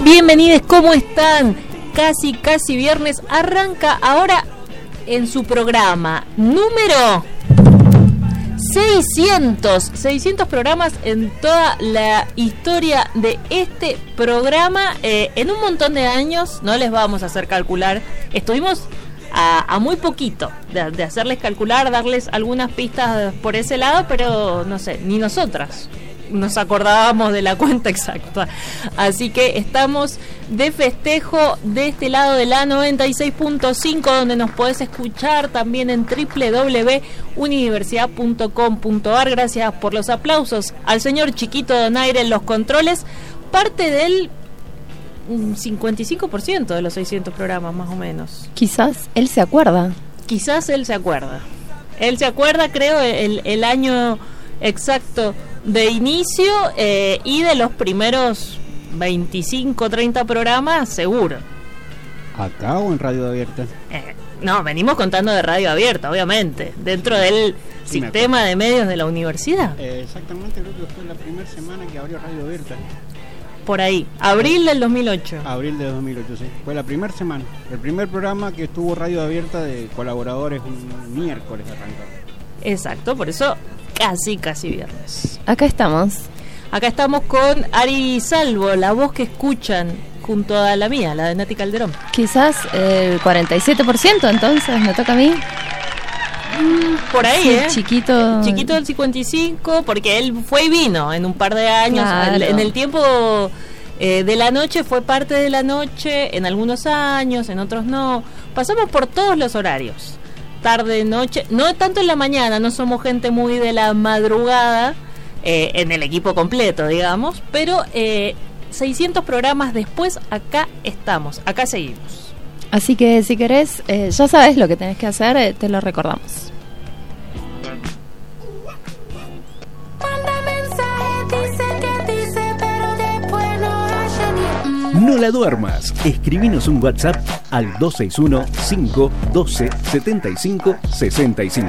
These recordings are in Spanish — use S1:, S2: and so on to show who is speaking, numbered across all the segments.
S1: Bienvenidos, ¿cómo están? Casi viernes, arranca ahora en su programa número 600 programas en toda la historia de este programa. En un montón de años, no les vamos a hacer calcular, estuvimos a muy poquito de hacerles calcular, darles algunas pistas por ese lado, pero no sé, ni nosotras nos acordábamos de la cuenta exacta. Así que estamos de festejo de este lado de la 96.5, donde nos podés escuchar también en www.universidad.com.ar. Gracias por los aplausos al señor Chiquito Donaire en los controles, parte del 55% de los 600 programas más o menos.
S2: Quizás él se acuerda.
S1: Él se acuerda, creo, el año exacto de inicio y de los primeros 25, 30 programas, seguro.
S3: ¿Acá o en Radio Abierta?
S1: No, venimos contando de Radio Abierta, obviamente, dentro del sistema de medios de la universidad.
S3: Exactamente, creo que fue la primera semana que abrió Radio Abierta.
S1: Por ahí, abril del 2008.
S3: Abril de 2008, sí. Fue la primera semana. El primer programa que estuvo Radio Abierta de colaboradores, un miércoles arrancó.
S1: Exacto, por eso casi viernes.
S2: Acá estamos
S1: con Ari Salvo, la voz que escuchan junto a la mía, la de Nati Calderón.
S2: Quizás el 47%, entonces me toca a mí.
S1: Por ahí,
S2: sí, Chiquito
S1: del 55, porque él fue y vino en un par de años.
S2: Claro.
S1: En el tiempo de la noche fue parte de la noche, en algunos años, en otros no. Pasamos por todos los horarios. Tarde, noche, no tanto en la mañana, no somos gente muy de la madrugada, en el equipo completo, digamos, pero 600 programas después, acá estamos, acá seguimos.
S2: Así que si querés, ya sabes lo que tenés que hacer, te lo recordamos.
S4: No la duermas. Escribinos un WhatsApp al 261-512-7565.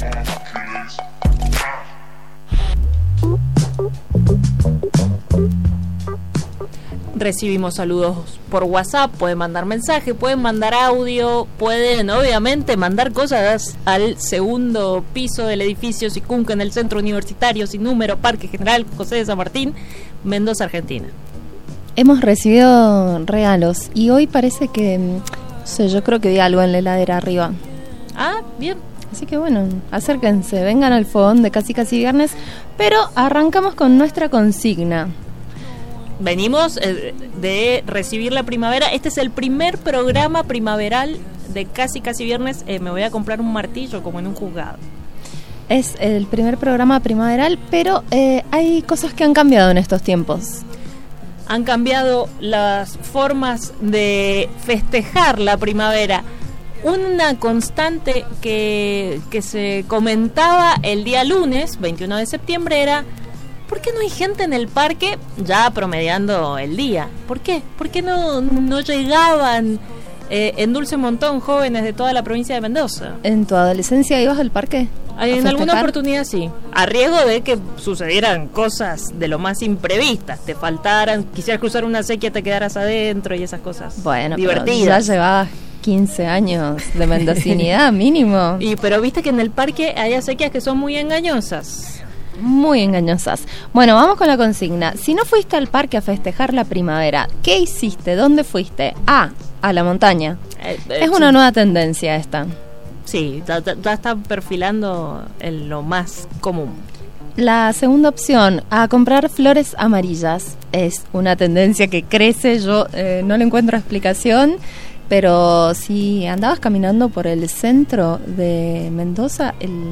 S1: Recibimos saludos por WhatsApp, pueden mandar mensaje, pueden mandar audio, pueden obviamente mandar cosas al segundo piso del edificio Sicunca en el centro universitario sin número, Parque General José de San Martín, Mendoza, Argentina.
S2: Hemos recibido regalos y hoy parece que, no sé, yo creo que vi algo en la heladera arriba.
S1: Ah, bien.
S2: Así que bueno, acérquense, vengan al fogón de casi viernes, pero arrancamos con nuestra consigna.
S1: Venimos de recibir la primavera. Este es el primer programa primaveral de casi viernes. Me voy a comprar un martillo como en un juzgado.
S2: Es el primer programa primaveral, pero hay cosas que han cambiado en estos tiempos.
S1: Han cambiado las formas de festejar la primavera. Una constante que se comentaba el día lunes, 21 de septiembre, era: ¿por qué no hay gente en el parque ya promediando el día? ¿Por qué? ¿Por qué no llegaban en Dulce Montón jóvenes de toda la provincia de Mendoza?
S2: ¿En tu adolescencia ibas al parque?
S1: En alguna oportunidad sí, a riesgo de que sucedieran cosas de lo más imprevistas, te faltaran, quisieras cruzar una sequía, te quedaras adentro y esas cosas.
S2: Bueno,
S1: divertidas.
S2: Ya llevabas 15 años de mendocinidad mínimo.
S1: Pero viste que en el parque hay acequias que son muy engañosas.
S2: Muy engañosas. Bueno, vamos con la consigna. Si no fuiste al parque a festejar la primavera, ¿qué hiciste? ¿Dónde fuiste? A la montaña. Es una nueva tendencia esta.
S1: Sí, ya está perfilando en lo más común.
S2: La segunda opción, a comprar flores amarillas. Es una tendencia que crece, yo no le encuentro explicación, pero si andabas caminando por el centro de Mendoza,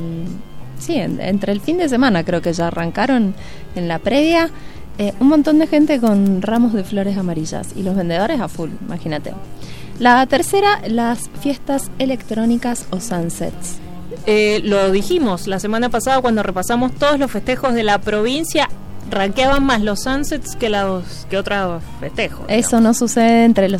S2: entre el fin de semana creo que ya arrancaron en la previa, un montón de gente con ramos de flores amarillas y los vendedores a full, imagínate. La tercera, las fiestas electrónicas o sunsets.
S1: Lo dijimos la semana pasada cuando repasamos todos los festejos de la provincia, rankeaban más los sunsets que otros festejos.
S2: Eso no sucede entre los